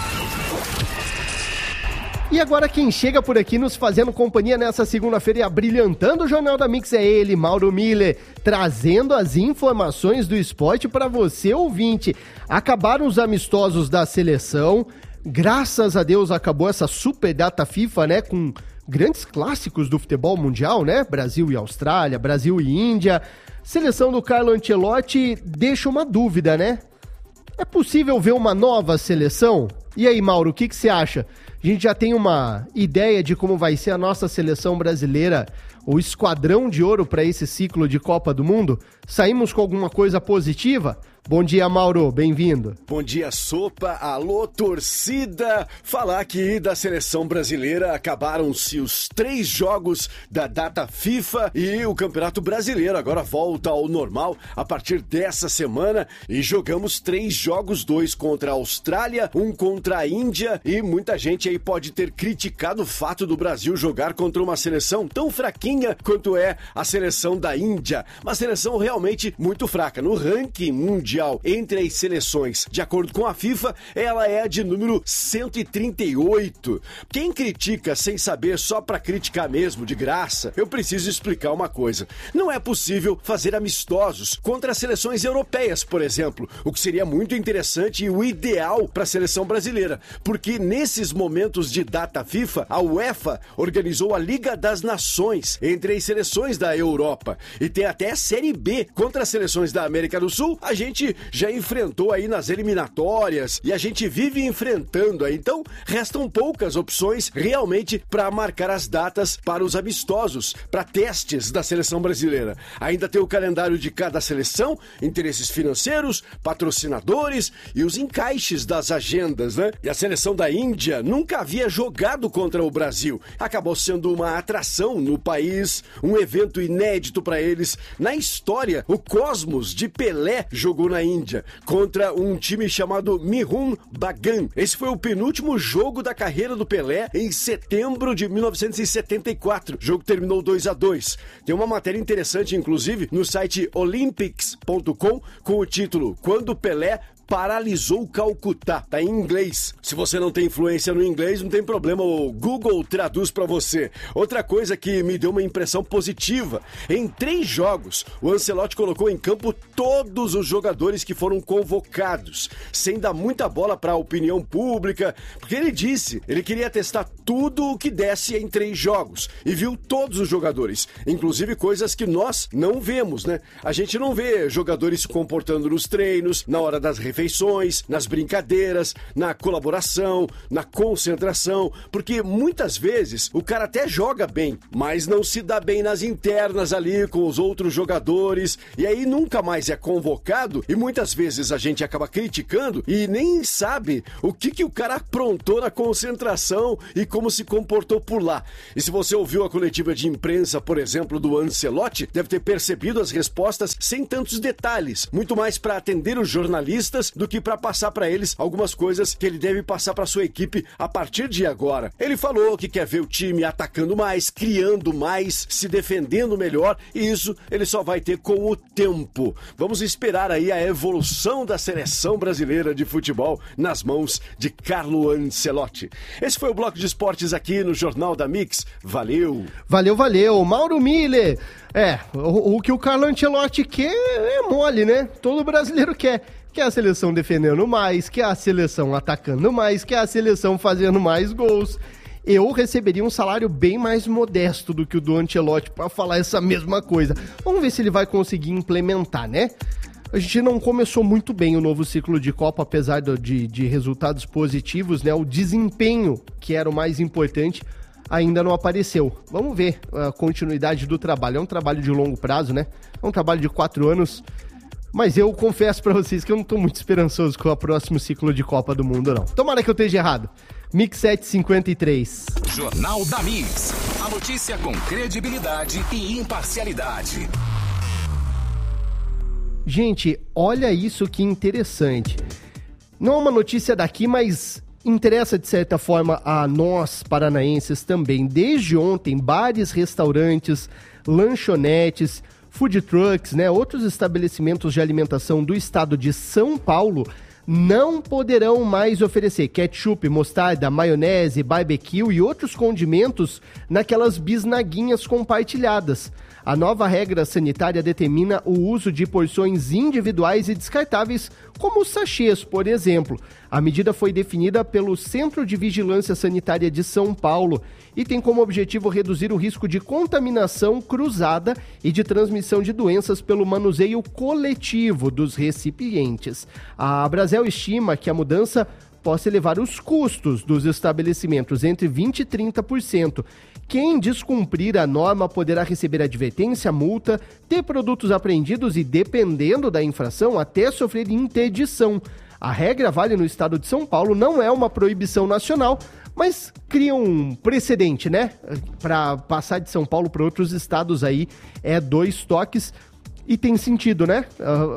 E agora quem chega por aqui nos fazendo companhia nessa segunda-feira e abrilhantando o Jornal da Mix é ele, Mauro Miller, trazendo as informações do esporte para você, ouvinte. Acabaram os amistosos da seleção, graças a Deus acabou essa super data FIFA, né, com grandes clássicos do futebol mundial, né, Brasil e Austrália, Brasil e Índia. Seleção do Carlo Ancelotti deixa uma dúvida, né? É possível ver uma nova seleção? E aí, Mauro, o que você acha? A gente já tem uma ideia de como vai ser a nossa seleção brasileira, o esquadrão de ouro para esse ciclo de Copa do Mundo? Saímos com alguma coisa positiva? Bom dia, Mauro, bem-vindo. Bom dia, Sopa, alô, torcida. Falar aqui da seleção brasileira, acabaram-se os 3 jogos da data FIFA e o Campeonato Brasileiro agora volta ao normal a partir dessa semana e jogamos 3 jogos, 2 contra a Austrália, 1 contra a Índia, e muita gente aí pode ter criticado o fato do Brasil jogar contra uma seleção tão fraquinha quanto é a seleção da Índia, uma seleção realmente muito fraca. No ranking mundial entre as seleções, de acordo com a FIFA, ela é de número 138. Quem critica sem saber só pra criticar mesmo, de graça, eu preciso explicar uma coisa. Não é possível fazer amistosos contra as seleções europeias, por exemplo, o que seria muito interessante e o ideal para a seleção brasileira, porque nesses momentos de data FIFA, a UEFA organizou a Liga das Nações entre as seleções da Europa e tem até a Série B contra as seleções da América do Sul. A gente já enfrentou aí nas eliminatórias e a gente vive enfrentando aí, então restam poucas opções realmente para marcar as datas para os amistosos, para testes da seleção brasileira. Ainda tem o calendário de cada seleção, interesses financeiros, patrocinadores e os encaixes das agendas, né? E a seleção da Índia nunca nunca havia jogado contra o Brasil. Acabou sendo uma atração no país, um evento inédito para eles. Na história, o Cosmos de Pelé jogou na Índia contra um time chamado Mohun Bagan. Esse foi o penúltimo jogo da carreira do Pelé em setembro de 1974. O jogo terminou 2-2. Tem uma matéria interessante, inclusive, no site olympics.com com o título "Quando Pelé paralisou Calcutá". Tá em inglês. Se você não tem influência no inglês, não tem problema, o Google traduz pra você. Outra coisa que me deu uma impressão positiva: em 3 jogos, o Ancelotti colocou em campo todos os jogadores que foram convocados, sem dar muita bola pra opinião pública, porque ele disse, ele queria testar tudo o que desse em 3 jogos, e viu todos os jogadores, inclusive coisas que nós não vemos, né? A gente não vê jogadores se comportando nos treinos, na hora das refeições, nas brincadeiras, na colaboração, na concentração, porque muitas vezes o cara até joga bem, mas não se dá bem nas internas ali com os outros jogadores, e aí nunca mais é convocado, e muitas vezes a gente acaba criticando e nem sabe o que o cara aprontou na concentração e como se comportou por lá. E se você ouviu a coletiva de imprensa, por exemplo, do Ancelotti, deve ter percebido as respostas sem tantos detalhes, muito mais para atender os jornalistas do que para passar para eles algumas coisas que ele deve passar para sua equipe a partir de agora. Ele falou que quer ver o time atacando mais, criando mais, se defendendo melhor, e isso ele só vai ter com o tempo. Vamos esperar aí a evolução da seleção brasileira de futebol nas mãos de Carlo Ancelotti. Esse foi o Bloco de Esportes aqui no Jornal da Mix. Valeu! Valeu! Mauro Miller! O que o Carlo Ancelotti quer é mole, né? Todo brasileiro quer. Quer a seleção defendendo mais, quer a seleção atacando mais, quer a seleção fazendo mais gols. Eu receberia um salário bem mais modesto do que o do Ancelotti para falar essa mesma coisa. Vamos ver se ele vai conseguir implementar, né? A gente não começou muito bem o novo ciclo de Copa, apesar de resultados positivos, né? O desempenho, que era o mais importante, ainda não apareceu. Vamos ver a continuidade do trabalho. É um trabalho de longo prazo, né? É um trabalho de 4 anos. Mas eu confesso pra vocês que eu não tô muito esperançoso com o próximo ciclo de Copa do Mundo, não. Tomara que eu esteja errado. Mix 753. Jornal da Mix. A notícia com credibilidade e imparcialidade. Gente, olha isso que interessante. Não é uma notícia daqui, mas interessa de certa forma a nós paranaenses também. Desde ontem, bares, restaurantes, lanchonetes, food trucks, né, outros estabelecimentos de alimentação do estado de São Paulo não poderão mais oferecer ketchup, mostarda, maionese, barbecue e outros condimentos naquelas bisnaguinhas compartilhadas. A nova regra sanitária determina o uso de porções individuais e descartáveis, como os sachês, por exemplo. A medida foi definida pelo Centro de Vigilância Sanitária de São Paulo e tem como objetivo reduzir o risco de contaminação cruzada e de transmissão de doenças pelo manuseio coletivo dos recipientes. A Brasel estima que a mudança possa elevar os custos dos estabelecimentos entre 20% e 30%. Quem descumprir a norma poderá receber advertência, multa, ter produtos apreendidos e, dependendo da infração, até sofrer interdição. A regra vale no estado de São Paulo, não é uma proibição nacional, mas cria um precedente, né? Para passar de São Paulo para outros estados aí, 2 toques e tem sentido, né?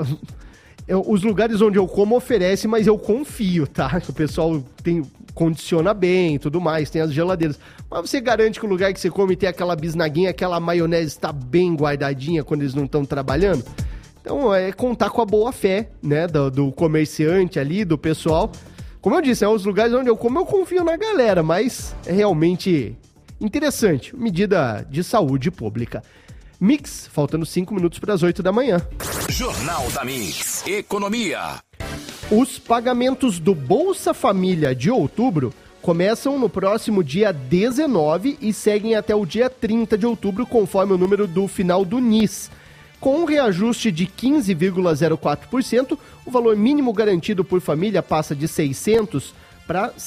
Os lugares onde eu como oferece, mas eu confio, tá? O pessoal condiciona bem e tudo mais, tem as geladeiras. Mas você garante que o lugar que você come tem aquela bisnaguinha, aquela maionese está bem guardadinha quando eles não estão trabalhando? Então é contar com a boa fé, né, do comerciante ali, do pessoal. Como eu disse, os lugares onde eu como eu confio na galera, mas é realmente interessante, medida de saúde pública. Mix, faltando 5 minutos para as 8 da manhã. Jornal da Mix. Economia. Os pagamentos do Bolsa Família de outubro começam no próximo dia 19 e seguem até o dia 30 de outubro, conforme o número do final do NIS. Com um reajuste de 15,04%, o valor mínimo garantido por família passa de R$ 600 para R$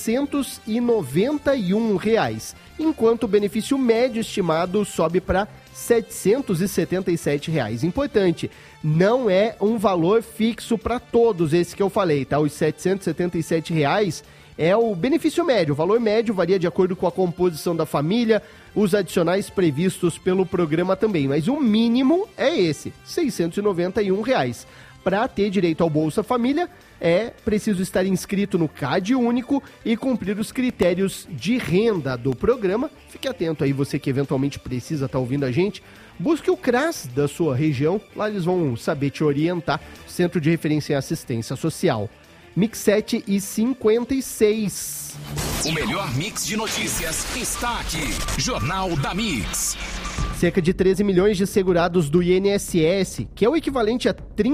691, enquanto o benefício médio estimado sobe para R$ 777. Importante, não é um valor fixo para todos esse que eu falei, tá? Os R$ 777 é o benefício médio. O valor médio varia de acordo com a composição da família, os adicionais previstos pelo programa também. Mas o mínimo é esse, R$ 691. Para ter direito ao Bolsa Família, é preciso estar inscrito no CAD único e cumprir os critérios de renda do programa. Fique atento aí, você que eventualmente precisa estar ouvindo a gente. Busque o CRAS da sua região, lá eles vão saber te orientar. Centro de Referência em Assistência Social. Mix 7h56. O melhor mix de notícias está aqui. Jornal da Mix. Cerca de 13 milhões de segurados do INSS, que é o equivalente a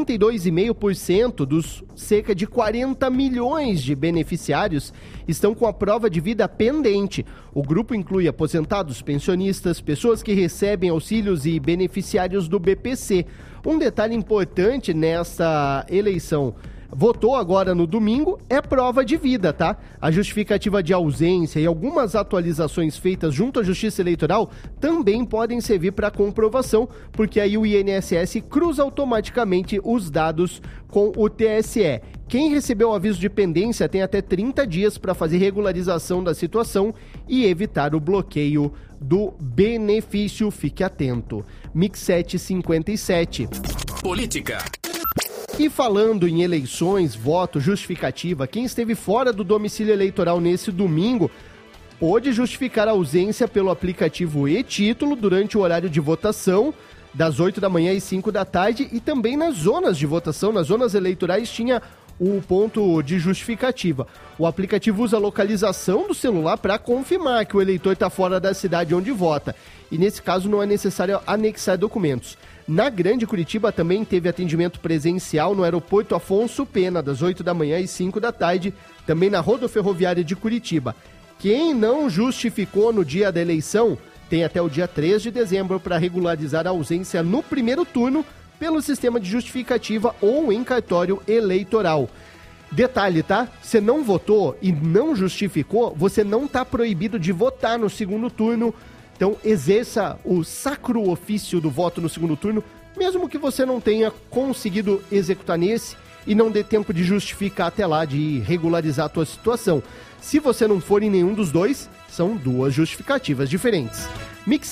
32,5% dos cerca de 40 milhões de beneficiários, estão com a prova de vida pendente. O grupo inclui aposentados, pensionistas, pessoas que recebem auxílios e beneficiários do BPC. Um detalhe importante nesta eleição: votou agora no domingo, é prova de vida, tá? A justificativa de ausência e algumas atualizações feitas junto à Justiça Eleitoral também podem servir para comprovação, porque aí o INSS cruza automaticamente os dados com o TSE. Quem recebeu o aviso de pendência tem até 30 dias para fazer regularização da situação e evitar o bloqueio do benefício. Fique atento. Mix 757. Política. E falando em eleições, voto, justificativa, quem esteve fora do domicílio eleitoral nesse domingo pôde justificar a ausência pelo aplicativo e-Título durante o horário de votação, das 8 da manhã às 5 da tarde, e também nas zonas de votação, nas zonas eleitorais, tinha o ponto de justificativa. O aplicativo usa a localização do celular para confirmar que o eleitor está fora da cidade onde vota, e nesse caso não é necessário anexar documentos. Na Grande Curitiba também teve atendimento presencial no aeroporto Afonso Pena, das 8 da manhã às 5 da tarde, também na rodoferroviária de Curitiba. Quem não justificou no dia da eleição tem até o dia 3 de dezembro para regularizar a ausência no primeiro turno pelo sistema de justificativa ou em cartório eleitoral. Detalhe, tá? Você não votou e não justificou, você não está proibido de votar no segundo turno. Então, exerça o sacro ofício do voto no segundo turno, mesmo que você não tenha conseguido executar nesse e não dê tempo de justificar até lá, de regularizar a tua situação. Se você não for em nenhum dos dois, são duas justificativas diferentes. Mix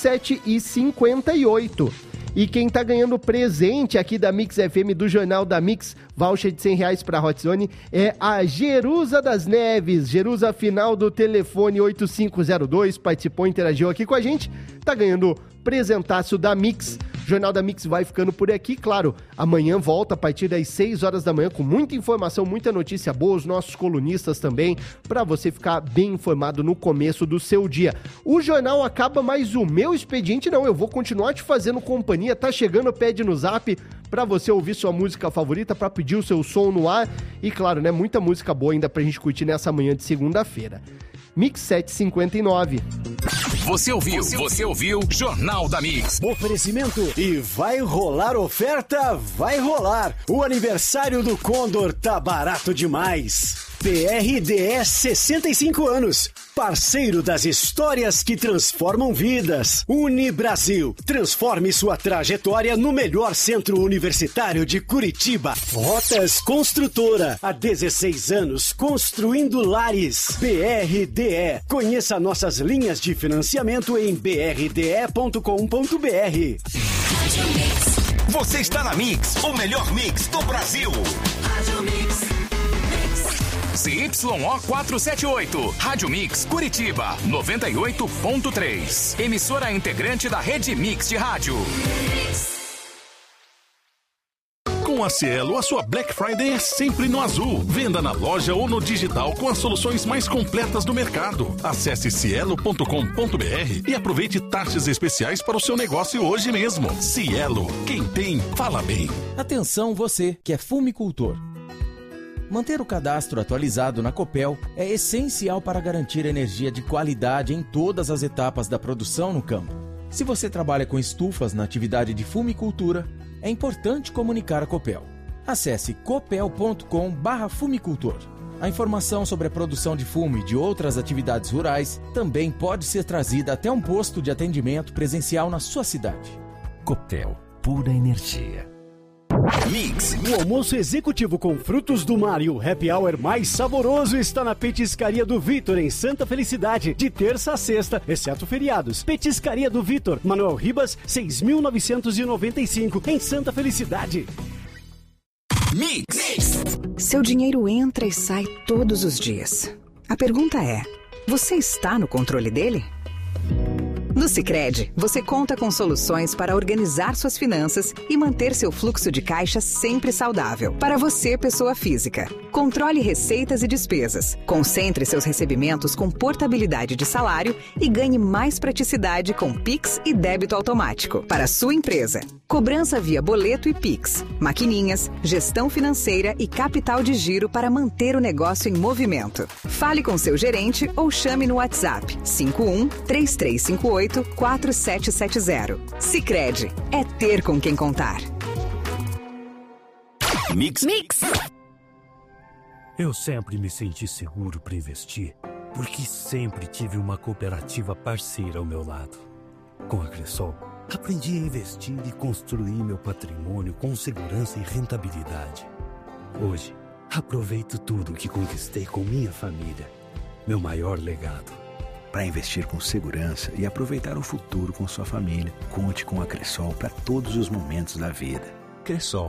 7h58. E quem tá ganhando presente aqui da Mix FM, do Jornal da Mix, voucher de R$100 para a Hot Zone, é a Jerusa das Neves. Jerusa, final do telefone 8502, participou, interagiu aqui com a gente, tá ganhando presentaço da Mix. Jornal da Mix vai ficando por aqui, claro, amanhã volta a partir das 6 horas da manhã com muita informação, muita notícia boa, os nossos colunistas também, para você ficar bem informado no começo do seu dia. O jornal acaba, mas o meu expediente não, eu vou continuar te fazendo companhia, tá chegando, pede no zap para você ouvir sua música favorita, para pedir o seu som no ar e claro, né, muita música boa ainda pra gente curtir nessa manhã de segunda-feira. Mix 759. Você ouviu Jornal da Mix. Oferecimento e vai rolar oferta, vai rolar. O aniversário do Condor tá barato demais. BRDE 65 anos, parceiro das histórias que transformam vidas. Unibrasil, transforme sua trajetória no melhor centro universitário de Curitiba. Rotas Construtora, há 16 anos construindo lares. BRDE, conheça nossas linhas de financiamento em brde.com.br. Você está na Mix, o melhor mix do Brasil. CYO 478, Rádio Mix Curitiba, 98.3. Emissora integrante da Rede Mix de Rádio. Com a Cielo, a sua Black Friday é sempre no azul. Venda na loja ou no digital com as soluções mais completas do mercado. Acesse cielo.com.br e aproveite taxas especiais para o seu negócio hoje mesmo. Cielo, quem tem, fala bem. Atenção você que é fumicultor. Manter o cadastro atualizado na Copel é essencial para garantir energia de qualidade em todas as etapas da produção no campo. Se você trabalha com estufas na atividade de fumicultura, é importante comunicar a Copel. Acesse copel.com/fumicultor. A informação sobre a produção de fumo e de outras atividades rurais também pode ser trazida até um posto de atendimento presencial na sua cidade. Copel, pura energia. Mix. O almoço executivo com frutos do mar e o happy hour mais saboroso está na Petiscaria do Vitor, em Santa Felicidade, de terça a sexta, exceto feriados. Petiscaria do Vitor, Manuel Ribas, 6.995, em Santa Felicidade. Mix. Seu dinheiro entra e sai todos os dias. A pergunta é, você está no controle dele? No Sicredi, você conta com soluções para organizar suas finanças e manter seu fluxo de caixa sempre saudável. Para você, pessoa física, controle receitas e despesas. Concentre seus recebimentos com portabilidade de salário e ganhe mais praticidade com Pix e débito automático. Para sua empresa, cobrança via boleto e Pix, maquininhas, gestão financeira e capital de giro para manter o negócio em movimento. Fale com seu gerente ou chame no WhatsApp 51-3358-4770. Sicredi, é ter com quem contar. Mix. Eu sempre me senti seguro para investir, porque sempre tive uma cooperativa parceira ao meu lado. Com a Cressol, aprendi a investir e construir meu patrimônio com segurança e rentabilidade. Hoje, aproveito tudo o que conquistei com minha família, meu maior legado. Para investir com segurança e aproveitar o futuro com sua família, conte com a Cressol para todos os momentos da vida. Cressol,